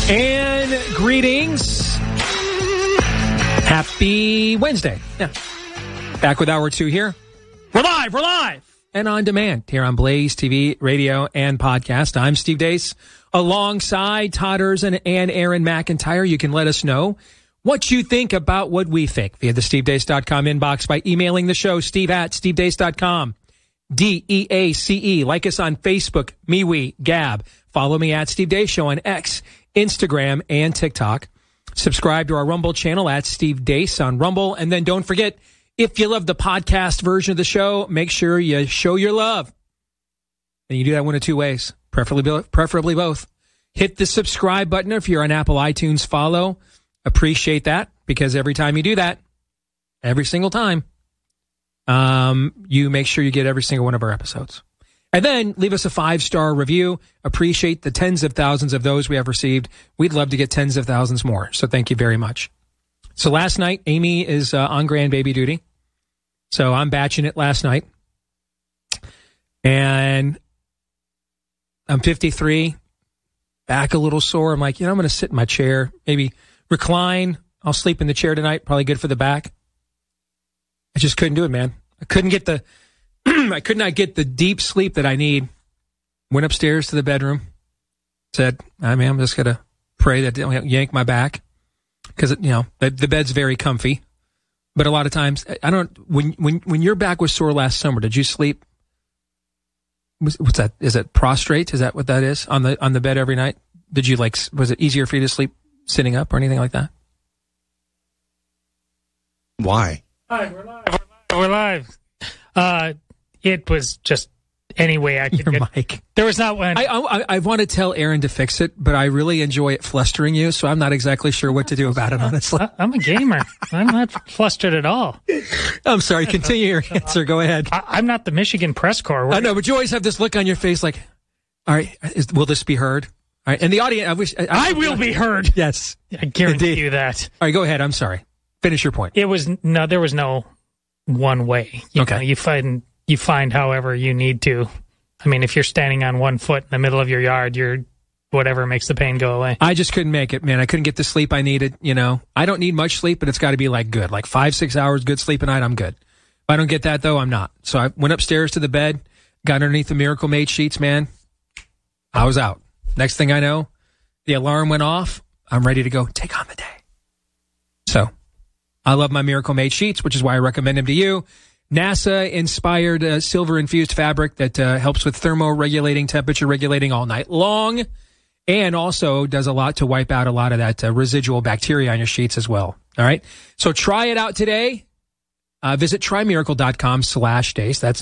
And greetings. Happy Wednesday. Yeah. Back with Hour 2 here. We're live. And on demand here on Blaze TV, radio, and podcast. I'm Steve Deace. Alongside Todd Erzin and Aaron McIntyre. You can let us know what you think about what we think via the stevedeace.com inbox by emailing the show, steve@stevedeace.com. DEACE. Like us on Facebook, MeWe, Gab. Follow me at Steve Deace Show on X, Instagram, and TikTok. Subscribe to our Rumble channel at Steve Deace on Rumble. And then don't forget, if you love the podcast version of the show, make sure you show your love. And you do that one of two ways, preferably both. Hit the subscribe button if you're on Apple iTunes. Follow. Appreciate that, because every time you do that, every single time, you make sure you get every single one of our episodes. And then leave us a 5-star review. Appreciate the tens of thousands of those we have received. We'd love to get tens of thousands more. So thank you very much. So last night, Amy is on grandbaby duty. So I'm batching it last night. And I'm 53, back a little sore. I'm like, I'm going to sit in my chair, maybe recline. I'll sleep in the chair tonight. Probably good for the back. I just couldn't do it, man. I couldn't get I could not get the deep sleep that I need. Went upstairs to the bedroom. Said, I'm just going to pray that they don't yank my back. Because, the bed's very comfy. But a lot of times, when your back was sore last summer, did you sleep? What's that? Is it prostrate? Is that what that is? On the bed every night? Did you was it easier for you to sleep sitting up or anything like that? Why? Hi, we're live. It was just any way I could Your get. mic. There was not one. I want to tell Aaron to fix it, but I really enjoy it flustering you, so I'm not exactly sure what to do about it, honestly. I'm a gamer. I'm not flustered at all. I'm sorry. Continue your answer. Go ahead. I'm not the Michigan press corps. I know, but you always have this look on your face like, all right, will this be heard? All right, and the audience, I will be heard. Yes. I guarantee Indeed. you that. All right, go ahead. I'm sorry. Finish your point. There was no one way. Okay. You find however you need to. I mean, if you're standing on one foot in the middle of your yard, whatever makes the pain go away. I just couldn't make it, man. I couldn't get the sleep I needed. I don't need much sleep, but it's got to be good. 5-6 hours, good sleep a night, I'm good. If I don't get that, though, I'm not. So I went upstairs to the bed, got underneath the Miracle Made sheets, man. I was out. Next thing I know, the alarm went off. I'm ready to go take on the day. So I love my Miracle Made sheets, which is why I recommend them to you. NASA-inspired silver-infused fabric that helps with thermoregulating, temperature regulating all night long, and also does a lot to wipe out a lot of that residual bacteria on your sheets as well. All right? So try it out today. Visit trymiracle.com/Deace. That's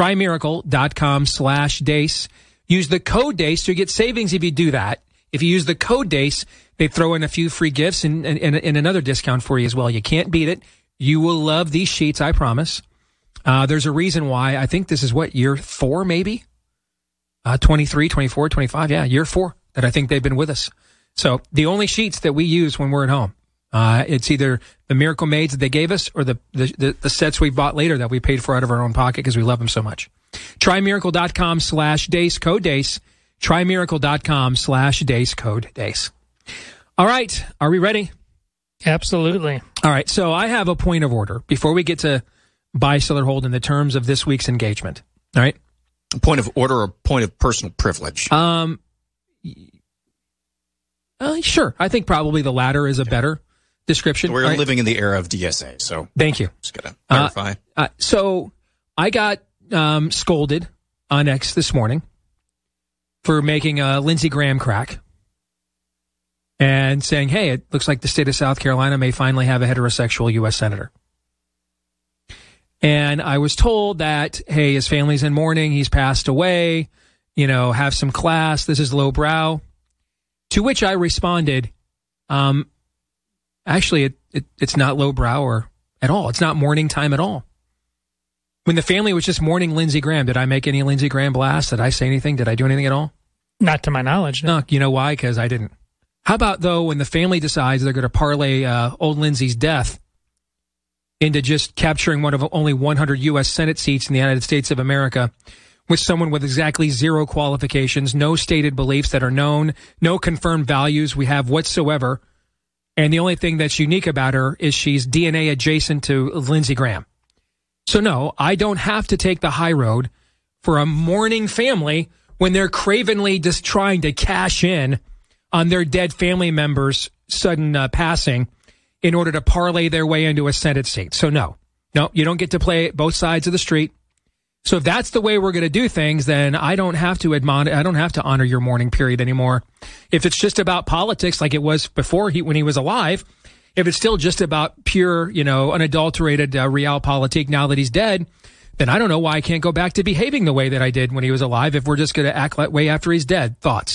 trymiracle.com/Deace. Use the code Deace to get savings if you do that. If you use the code Deace, they throw in a few free gifts and another discount for you as well. You can't beat it. You will love these sheets, I promise. There's a reason why. I think this is year 4 maybe? 23, 24, 25. Yeah, year 4 that I think they've been with us. So the only sheets that we use when we're at home, it's either the Miracle Maids that they gave us or the sets we bought later that we paid for out of our own pocket because we love them so much. Trymiracle.com/Deace, code Deace. Trymiracle.com/Deace, code Deace. All right. Are we ready? Absolutely. All right. So I have a point of order before we get to buy, sell, or hold in the terms of this week's engagement. All right. A point of order or point of personal privilege? Sure. I think probably the latter is a better description. We're living in the era of DSA, so thank you. Just gotta clarify. So I got scolded on X this morning for making a Lindsey Graham crack and saying, hey, it looks like the state of South Carolina may finally have a heterosexual U.S. senator. And I was told that, hey, his family's in mourning. He's passed away. Have some class. This is lowbrow. To which I responded, actually, it's not lowbrow or at all. It's not mourning time at all. When the family was just mourning Lindsey Graham, did I make any Lindsey Graham blasts? Did I say anything? Did I do anything at all? Not to my knowledge. No. You know why? Because I didn't. How about, though, when the family decides they're going to parlay old Lindsey's death into just capturing one of only 100 U.S. Senate seats in the United States of America, with someone with exactly zero qualifications, no stated beliefs that are known, no confirmed values we have whatsoever. And the only thing that's unique about her is she's DNA adjacent to Lindsey Graham. So no, I don't have to take the high road for a mourning family when they're cravenly just trying to cash in on their dead family members' sudden passing in order to parlay their way into a Senate seat. So no, you don't get to play both sides of the street. So if that's the way we're going to do things, then I don't have to honor your mourning period anymore. If it's just about politics like it was before when he was alive, if it's still just about pure, unadulterated realpolitik now that he's dead, then I don't know why I can't go back to behaving the way that I did when he was alive if we're just going to act that way after he's dead. Thoughts?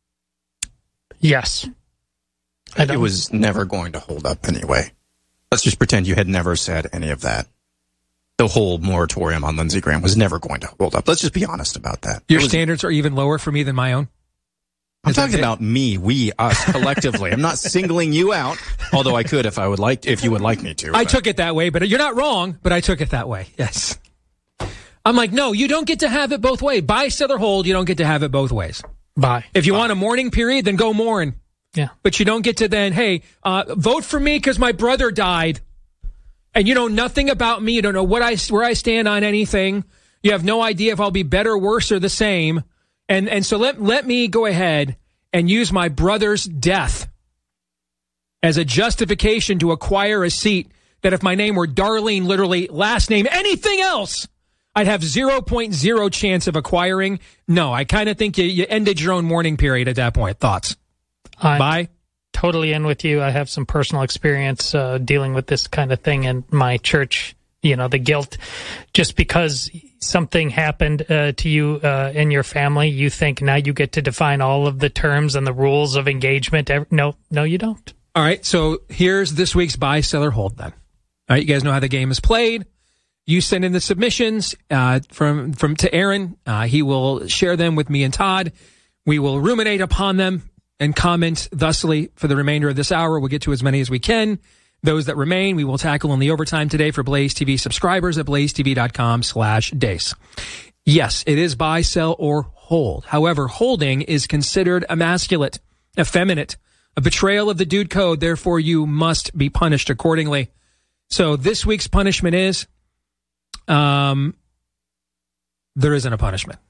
Yes. It was never going to hold up anyway. Let's just pretend you had never said any of that. The whole moratorium on Lindsey Graham was never going to hold up. Let's just be honest about that. Your standards are even lower for me than my own? I'm talking about me, we, us, collectively. I'm not singling you out, although I could if you would like me to. I took it that way, but you're not wrong, but I took it that way. Yes. I'm like, no, you don't get to have it both ways. Buy, sell, or hold, you don't get to have it both ways. Buy. If you want a mourning period, then go mourn. Yeah. But you don't get to then, hey, vote for me because my brother died. And you know nothing about me. You don't know where I stand on anything. You have no idea if I'll be better, worse, or the same. And so let me go ahead and use my brother's death as a justification to acquire a seat that if my name were Darlene, literally last name, anything else, I'd have 0.0 chance of acquiring. No, I kind of think you ended your own mourning period at that point. Thoughts? Bye. Totally in with you. I have some personal experience dealing with this kind of thing in my church. The guilt, just because something happened to you in your family, you think now you get to define all of the terms and the rules of engagement. No, you don't. All right, so here's this week's buy, sell, or hold then. All right, you guys know how the game is played. You send in the submissions from to Aaron. He will share them with me and Todd. We will ruminate upon them and comment thusly for the remainder of this hour. We'll get to as many as we can. Those that remain, we will tackle in the overtime today for Blaze TV subscribers at blazetv.com/Deace. Yes, it is buy, sell, or hold. However, holding is considered emasculate, effeminate, a betrayal of the dude code. Therefore, you must be punished accordingly. So this week's punishment is, there isn't a punishment.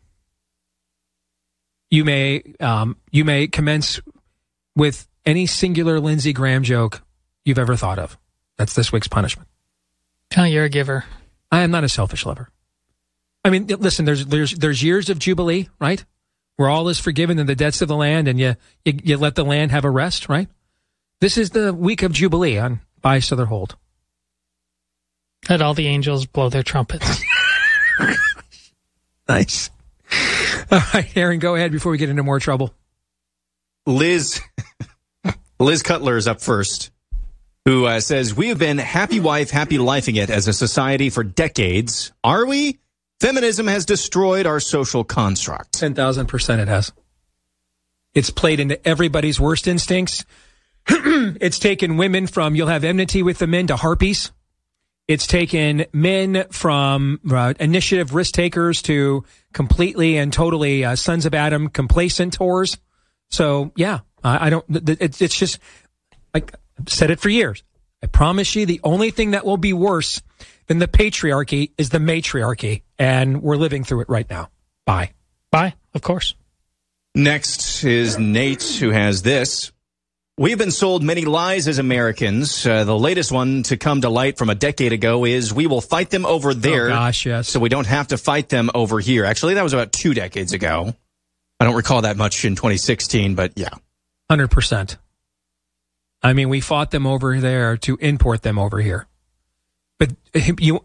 You may commence with any singular Lindsey Graham joke you've ever thought of. That's this week's punishment. Oh, you're a giver. I am not a selfish lover. I mean, listen, there's years of Jubilee, right? Where all is forgiven in the debts of the land and you let the land have a rest, right? This is the week of Jubilee on buy, sell, or hold. Let all the angels blow their trumpets. Nice. All right, Aaron, go ahead before we get into more trouble. Liz Cutler is up first, who says, we have been happy wife, happy lifing it as a society for decades. Are we? Feminism has destroyed our social construct. 10,000% it has. It's played into everybody's worst instincts. It's taken women from you'll have enmity with the men to harpies. It's taken men from initiative risk takers to completely and totally sons of Adam complacent whores. So, yeah, it's just, like I've said it for years. I promise you the only thing that will be worse than the patriarchy is the matriarchy. And we're living through it right now. Bye. Bye, of course. Next is Nate, who has this. We've been sold many lies as Americans. The latest one to come to light from a decade ago is we will fight them over there. Oh, gosh, yes. So we don't have to fight them over here. Actually, that was about 2 decades ago. I don't recall that much in 2016, but yeah. 100%. I mean, we fought them over there to import them over here. But you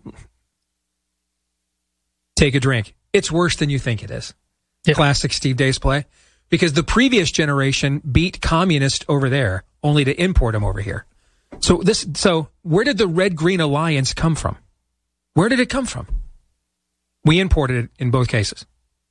take a drink. It's worse than you think it is. Yeah. Classic Steve Deace play. Because the previous generation beat communists over there, only to import them over here. So where did the Red-Green Alliance come from? Where did it come from? We imported it in both cases.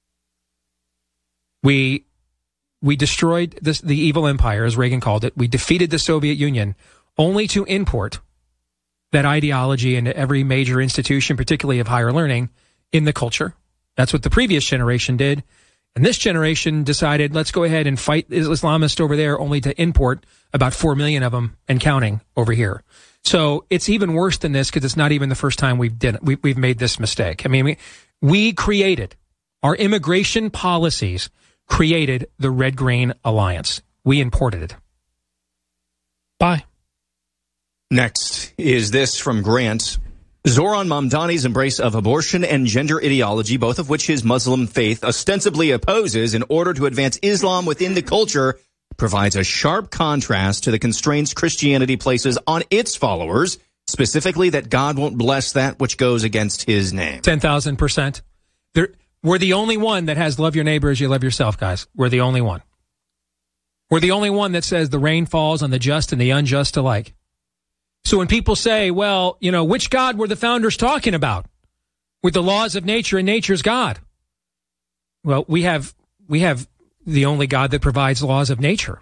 We destroyed the evil empire, as Reagan called it. We defeated the Soviet Union, only to import that ideology into every major institution, particularly of higher learning, in the culture. That's what the previous generation did. And this generation decided, let's go ahead and fight Islamists over there, only to import about 4 million of them and counting over here. So it's even worse than this because it's not even the first time we've made this mistake. I mean, we created, our immigration policies created the Red-Green Alliance. We imported it. Bye. Next is this from Grant. Zoran Mamdani's embrace of abortion and gender ideology, both of which his Muslim faith ostensibly opposes in order to advance Islam within the culture, provides a sharp contrast to the constraints Christianity places on its followers, specifically that God won't bless that which goes against his name. 10,000%. We're the only one that has love your neighbor as you love yourself, guys. We're the only one. We're the only one that says the rain falls on the just and the unjust alike. So when people say, well, which God were the founders talking about with the laws of nature and nature's God? Well, we have the only God that provides laws of nature.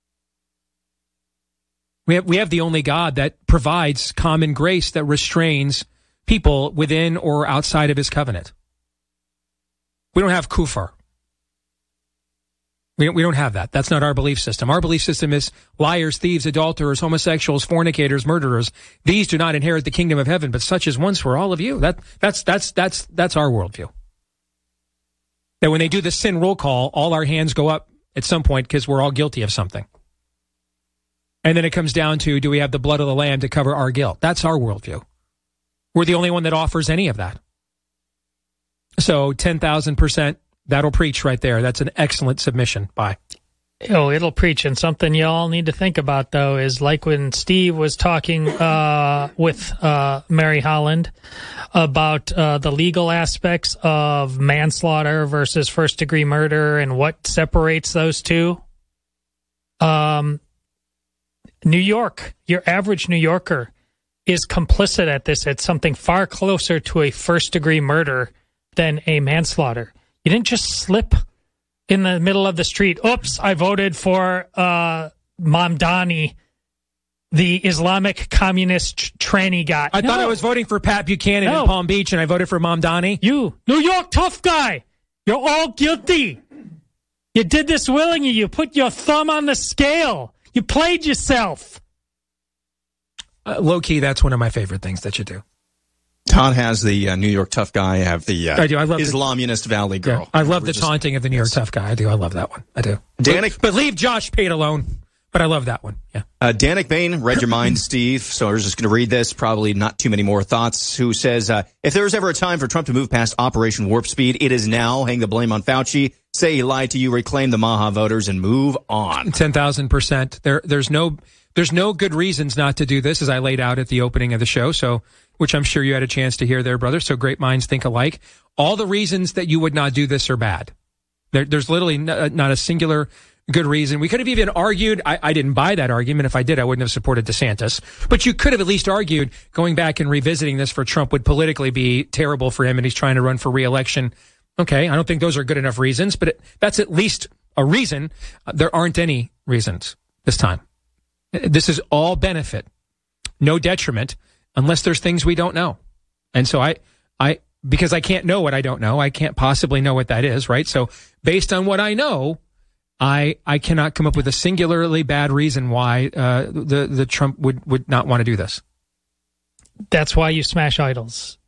We have the only God that provides common grace that restrains people within or outside of his covenant. We don't have kufar. We don't have that. That's not our belief system. Our belief system is liars, thieves, adulterers, homosexuals, fornicators, murderers. These do not inherit the kingdom of heaven, but such as once were all of you. That's our worldview. That when they do the sin roll call, all our hands go up at some point because we're all guilty of something. And then it comes down to, do we have the blood of the Lamb to cover our guilt? That's our worldview. We're the only one that offers any of that. So 10,000%. That'll preach right there. That's an excellent submission. Bye. Oh, it'll preach. And something you all need to think about, though, is like when Steve was talking with Mary Holland about the legal aspects of manslaughter versus first-degree murder and what separates those two. New York, your average New Yorker, is complicit at this. It's something far closer to a first-degree murder than a manslaughter. You didn't just slip in the middle of the street. Oops, I voted for Mamdani, the Islamic communist tranny guy. I thought I was voting for Pat Buchanan in Palm Beach, and I voted for Mamdani. You, New York tough guy, you're all guilty. You did this willingly. You put your thumb on the scale. You played yourself. Low-key, that's one of my favorite things that you do. Todd has the New York tough guy. I have the I do. I love Islamist Valley girl. Yeah, I love the taunting of the New York tough guy. I do. I love that one. I do. But leave Josh Pate alone. But I love that one. Yeah. Danik Bain read your mind, Steve. So I was just going to read this. Probably not too many more thoughts. Who says, if there was ever a time for Trump to move past Operation Warp Speed, it is now. Hang the blame on Fauci. Say he lied to you. Reclaim the Maha voters and move on. 10,000%. There's no good reasons not to do this, as I laid out at the opening of the show. So, which I'm sure you had a chance to hear there, brother. So great minds think alike. All the reasons that you would not do this are bad. There's literally not a singular good reason. We could have even argued, I didn't buy that argument. If I did, I wouldn't have supported DeSantis. But you could have at least argued going back and revisiting this for Trump would politically be terrible for him, and he's trying to run for re-election. Okay, I don't think those are good enough reasons, but that's at least a reason. There aren't any reasons this time. This is all benefit, no detriment, unless there's things we don't know. And so because I can't know what I don't know, I can't possibly know what that is, right? So based on what I know, I cannot come up with a singularly bad reason why the Trump would not want to do this. That's why you smash idols.